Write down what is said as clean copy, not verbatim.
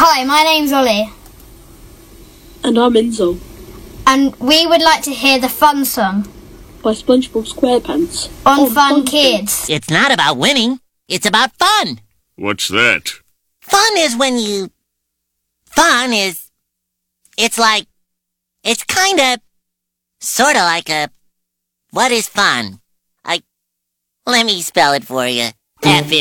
Hi, my name's Ollie. And I'm Enzo. And we would like to hear the fun song By SpongeBob SquarePants. on Fun Kids. It's not about winning. It's about fun. What's that? Fun is when you... Fun is... It's like... It's kinda... Sorta like a... What is fun? Let me spell it for you.